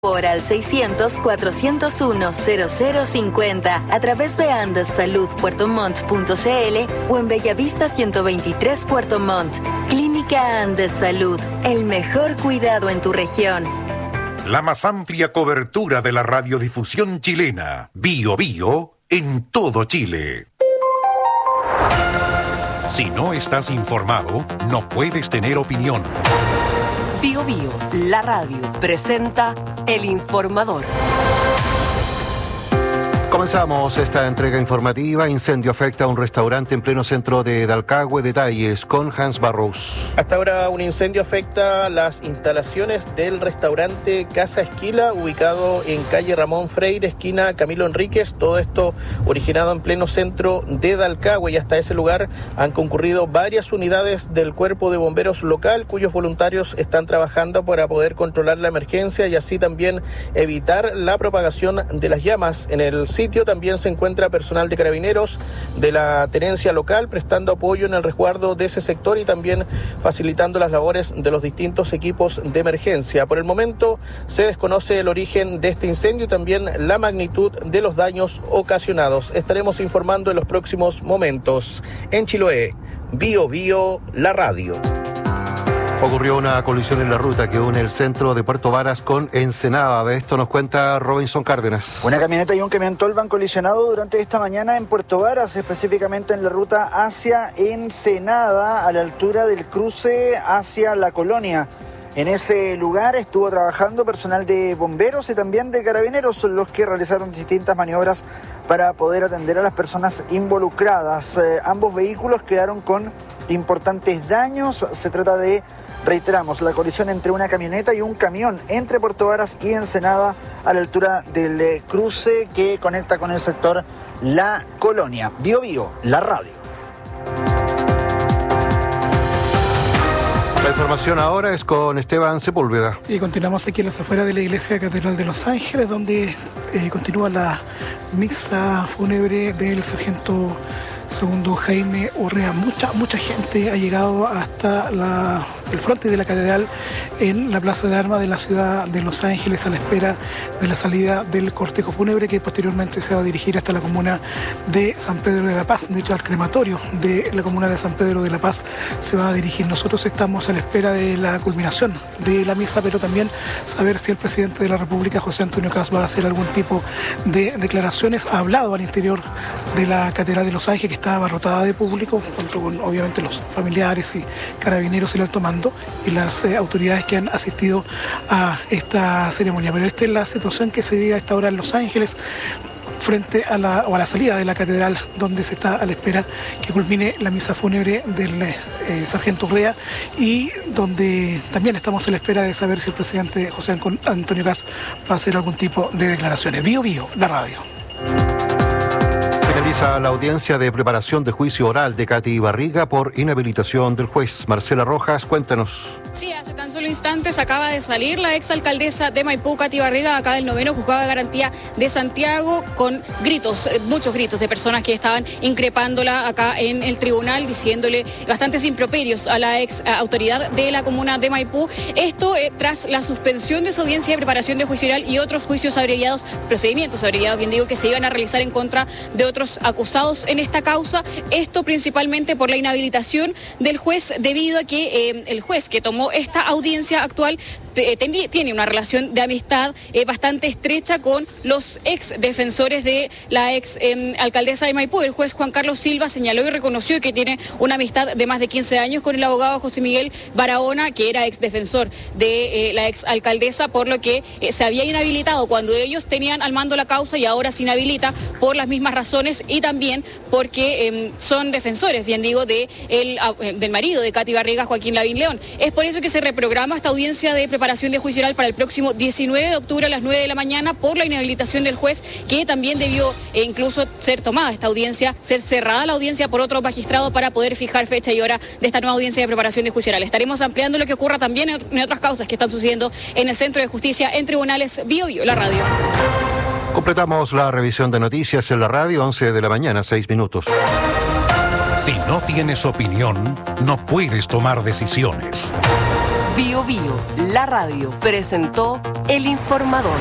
Ahora al 600-401-0050 a través de andessaludpuertomont.cl o en Bellavista 123 Puerto Montt. Clínica Andes Salud, el mejor cuidado en tu región. La más amplia cobertura de la radiodifusión chilena. Bio Bio en todo Chile. Si no estás informado, no puedes tener opinión. Bio Bio, la radio, presenta El Informador. Comenzamos esta entrega informativa. Incendio afecta a un restaurante en pleno centro de Dalcahue. Detalles con Hans Barros. Hasta ahora un incendio afecta las instalaciones del restaurante Casa Esquila, ubicado en calle Ramón Freire, esquina Camilo Enríquez. Todo esto originado en pleno centro de Dalcahue, y hasta ese lugar han concurrido varias unidades del Cuerpo de Bomberos local, cuyos voluntarios están trabajando para poder controlar la emergencia y así también evitar la propagación de las llamas. En el sitio también se encuentra personal de carabineros de la tenencia local prestando apoyo en el resguardo de ese sector y también facilitando las labores de los distintos equipos de emergencia. Por el momento se desconoce el origen de este incendio y también la magnitud de los daños ocasionados. Estaremos informando en los próximos momentos. En Chiloé, Bio Bio, la radio. Ocurrió una colisión en la ruta que une el centro de Puerto Varas con Ensenada. De esto nos cuenta Robinson Cárdenas. Una camioneta y un camión tolva han colisionado durante esta mañana en Puerto Varas, específicamente en la ruta hacia Ensenada, a la altura del cruce hacia La Colonia. En ese lugar estuvo trabajando personal de bomberos y también de carabineros, los que realizaron distintas maniobras para poder atender a las personas involucradas. Ambos vehículos quedaron con importantes daños. Se trata de, reiteramos, la colisión entre una camioneta y un camión entre Puerto Varas y Ensenada a la altura del cruce que conecta con el sector La Colonia. Bio Bio, la radio. La información ahora es con Esteban Sepúlveda. Sí, continuamos aquí en las afueras de la Iglesia Catedral de Los Ángeles, donde continúa la misa fúnebre del sargento segundo Jaime Urrea. Mucha gente ha llegado hasta el frente de la catedral en la Plaza de Armas de la ciudad de Los Ángeles a la espera de la salida del cortejo fúnebre, que posteriormente se va a dirigir hasta la comuna de San Pedro de la Paz. De hecho, al crematorio de la comuna de San Pedro de la Paz se va a dirigir. Nosotros estamos a la espera de la culminación de la misa, pero también saber si el presidente de la República, José Antonio Kast, va a hacer algún tipo de declaraciones. Ha hablado al interior de la catedral de Los Ángeles, que está abarrotada de público, junto con obviamente los familiares y carabineros y el alto mando y las autoridades que han asistido a esta ceremonia. Pero esta es la situación que se vive a esta hora en Los Ángeles, frente a la salida de la catedral, donde se está a la espera que culmine la misa fúnebre del sargento Urrea, y donde también estamos a la espera de saber si el presidente José Antonio Kast va a hacer algún tipo de declaraciones. Bio Bio, la radio. Finaliza la audiencia de preparación de juicio oral de Katy Barriga por inhabilitación del juez. Marcela Rojas, cuéntanos. Sí, hace tan solo instantes acaba de salir la exalcaldesa de Maipú, Katy Barriga, acá del 9º Juzgado de Garantía de Santiago, con gritos, muchos gritos de personas que estaban increpándola acá en el tribunal, diciéndole bastantes improperios a la ex autoridad de la comuna de Maipú. Esto tras la suspensión de su audiencia de preparación de juicio oral y otros juicios abreviados, procedimientos abreviados, bien digo, que se iban a realizar en contra de otros acusados en esta causa. Esto principalmente por la inhabilitación del juez, debido a que el juez que tomó esta audiencia actual tiene una relación de amistad bastante estrecha con los ex defensores de la ex alcaldesa de Maipú. El juez Juan Carlos Silva señaló y reconoció que tiene una amistad de más de 15 años con el abogado José Miguel Barahona, que era ex defensor de la ex alcaldesa, por lo que se había inhabilitado cuando ellos tenían al mando la causa, y ahora se inhabilita por las mismas razones y también porque son defensores, bien digo, del marido de Katy Barriga, Joaquín Lavín León. Es por eso que se reprograma esta audiencia de preparación de juicio oral para el próximo 19 de octubre a las 9 de la mañana por la inhabilitación del juez, que también debió incluso ser tomada esta audiencia, ser cerrada la audiencia por otro magistrado para poder fijar fecha y hora de esta nueva audiencia de preparación de juicio oral. Estaremos ampliando lo que ocurra también en otras causas que están sucediendo en el Centro de Justicia en Tribunales. Bio Bio, la radio. Completamos la revisión de noticias en la radio, 11 de la mañana, 6 minutos. Si no tienes opinión, no puedes tomar decisiones. Bio Bio, la radio, presentó El Informador.